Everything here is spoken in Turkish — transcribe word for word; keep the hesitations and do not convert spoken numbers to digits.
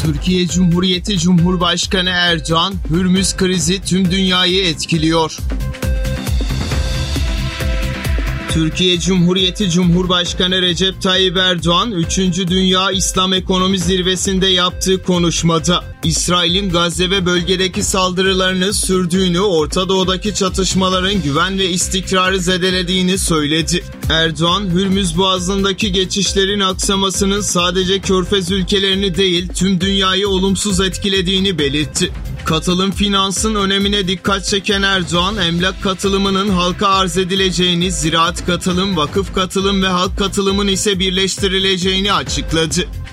Türkiye Cumhuriyeti Cumhurbaşkanı Erdoğan, Hürmüz krizi tüm dünyayı etkiliyor. Türkiye Cumhuriyeti Cumhurbaşkanı Recep Tayyip Erdoğan, üçüncü Dünya İslam Ekonomi Zirvesi'nde yaptığı konuşmada, İsrail'in Gazze ve bölgedeki saldırılarını sürdüğünü, Orta Doğu'daki çatışmaların güven ve istikrarı zedelediğini söyledi. Erdoğan, Hürmüz Boğazı'ndaki geçişlerin aksamasının sadece Körfez ülkelerini değil, tüm dünyayı olumsuz etkilediğini belirtti. Katılım finansın önemine dikkat çeken Erdoğan, emlak katılımının halka arz edileceğini, ziraat katılım, vakıf katılım ve halk katılımın ise birleştirileceğini açıkladı.